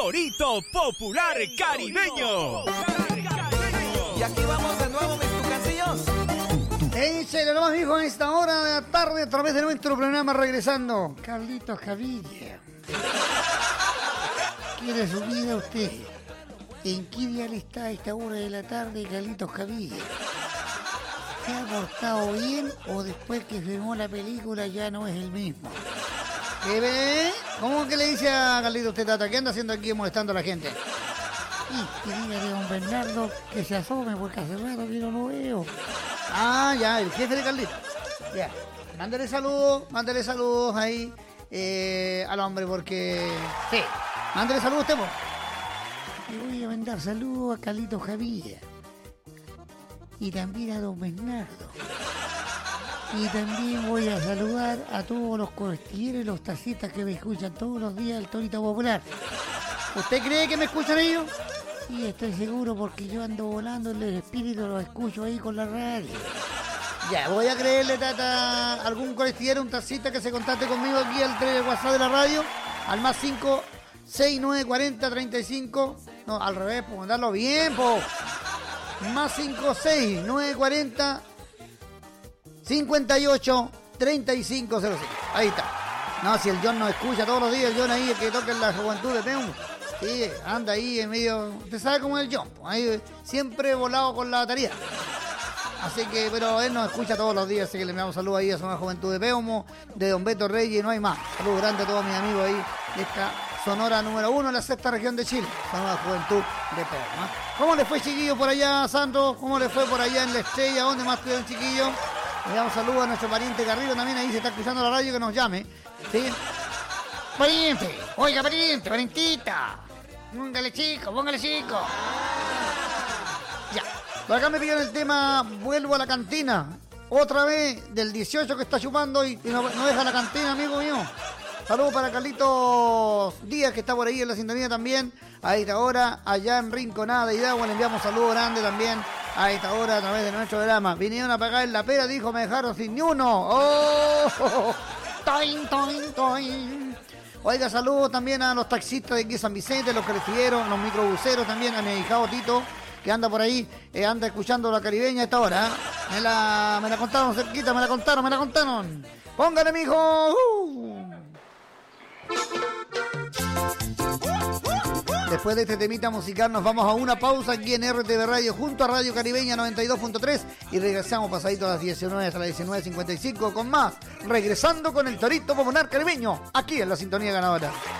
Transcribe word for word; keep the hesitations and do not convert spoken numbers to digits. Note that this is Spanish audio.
Torito Popular Caribeño. Y aquí vamos de nuevo, mis tucancillos. Échale nomás, hijo, en esta hora de la tarde a través de nuestro programa regresando. Carlitos Cavilla. ¿Quiere su vida usted? ¿En qué dial está a esta hora de la tarde, Carlitos Cavilla? ¿Se ha portado bien o después que filmó la película ya no es el mismo? ¿Qué ve? ¿Cómo que le dice a Carlitos usted, Tata? ¿Qué anda haciendo aquí molestando a la gente? Y que dígale a don Bernardo que se asome porque hace rato que no lo veo. Ah, ya, el jefe de Carlitos. Ya, mándale saludos, mándale saludos ahí eh, al hombre porque... Sí, mándale saludos usted, pues. Le voy a mandar saludos a Carlitos Javilla. Y también a don Bernardo. Y también voy a saludar a todos los costilleros y los taxistas que me escuchan todos los días el Torito Popular. ¿Usted cree que me escuchan ellos? Sí, estoy seguro porque yo ando volando en el espíritu, los escucho ahí con la radio. Ya, voy a creerle, Tata, algún colectivero, un taxista que se contacte conmigo aquí al tele WhatsApp de la radio, al más cinco seis nueve cuarenta treinta y cinco. No, al revés, pues mandarlo bien, po. Más cinco seis nueve cuarenta cincuenta y ocho treinta y cinco cero cinco. Ahí está. No, si el John nos escucha todos los días, el John ahí, el que toca en la juventud de Peum. Sí, anda ahí en medio. Usted sabe cómo es el John, ahí siempre volado con la batería. Así que, pero él nos escucha todos los días, así que le enviamos saludos ahí a Zona Juventud de Peumo, de Don Beto Reyes, no hay más. Saludos grandes a todos mis amigos ahí de esta Sonora número uno en la sexta región de Chile, Zona Juventud de Peumo. ¿eh? ¿Cómo le fue, chiquillo, por allá, Santos? ¿Cómo le fue por allá en La Estrella? ¿Dónde más estuvieron, chiquillos? Le damos saludos a nuestro pariente Carrillo, también ahí se está escuchando la radio, que nos llame. ¿Sí? Pariente, oiga, pariente, parientita. Póngale chico, póngale chico. Ya. Por acá me pidieron el tema Vuelvo a la cantina. Otra vez del dieciocho que está chupando y, y no, no deja la cantina, amigo mío. Saludos para Carlitos Díaz, que está por ahí en la sintonía también. A esta hora, allá en Rinconada de Hidalgo, le enviamos saludos grandes también. A esta hora, a través de nuestro programa. Vinieron a pagar en la pera, dijo, me dejaron sin ni uno. ¡Oh! ¡Toin, toin, toin! Oiga, saludos también a los taxistas de aquí de San Vicente, los colectiveros, los microbuseros también, a mi hijado Tito, que anda por ahí, eh, anda escuchando la caribeña a esta hora. ¿eh? Me la, me la contaron cerquita, me la contaron, me la contaron. Póngale, mijo. Uh. Después de este temita musical nos vamos a una pausa aquí en R T V Radio junto a Radio Caribeña noventa y dos punto tres y regresamos pasadito a las diecinueve hasta las diecinueve cincuenta y cinco con más, regresando con el Torito Popular Caribeño aquí en la sintonía ganadora.